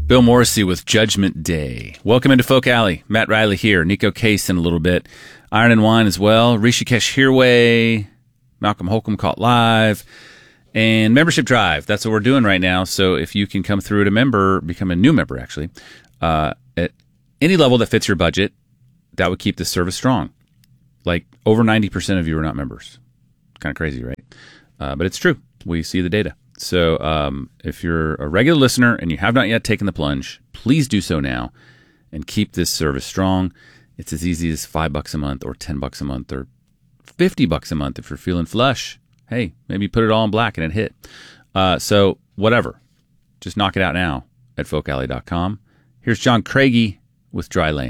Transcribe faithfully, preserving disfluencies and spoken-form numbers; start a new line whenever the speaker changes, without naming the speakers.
Bill Morrissey with Judgment Day. Welcome into Folk Alley. Matt Riley here. Nico Case in a little bit. Iron and Wine as well. Rishikesh Hirway. Malcolm Holcomb caught live. And membership drive. That's what we're doing right now. So if you can come through at a member, become a new member actually, uh, at any level that fits your budget, that would keep the service strong. Like over ninety percent of you are not members. Kind of crazy, right? Uh, but it's true. We see the data. So um, if you're a regular listener and you have not yet taken the plunge, please do so now and keep this service strong. It's as easy as five bucks a month or ten bucks a month or fifty bucks a month if you're feeling flush. Hey, maybe put it all in black and it hit. Uh, so whatever. Just knock it out now at folk alley dot com. Here's John Craigie with Dry Lane.